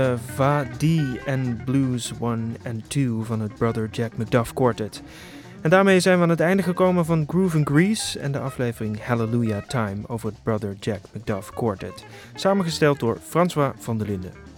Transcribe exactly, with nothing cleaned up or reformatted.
Uh, Va D en Blues one en two van het Brother Jack McDuff Quartet. En daarmee zijn we aan het einde gekomen van Groove and Grease en de aflevering Hallelujah Time over het Brother Jack McDuff Quartet. Samengesteld door François van der Linden.